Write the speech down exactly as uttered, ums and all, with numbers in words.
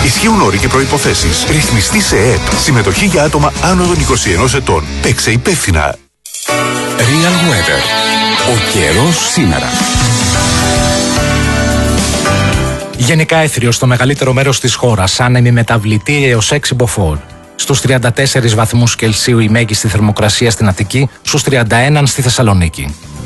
Ισχύουν όροι και προϋποθέσεις. Ρυθμιστή σε ΕΕΠ. Συμμετοχή για άτομα άνω των είκοσι ενός ετών. Παίξε υπεύθυνα. Real Weather. Ο καιρός σήμερα. Γενικά έθριο στο μεγαλύτερο μέρος της χώρας, άνεμη μεταβλητή έως έξι μποφόρ. Στους τριάντα τέσσερις βαθμούς Κελσίου η μέγιστη θερμοκρασία στην Αττική, στους τριάντα ένα στη Θεσσαλονίκη.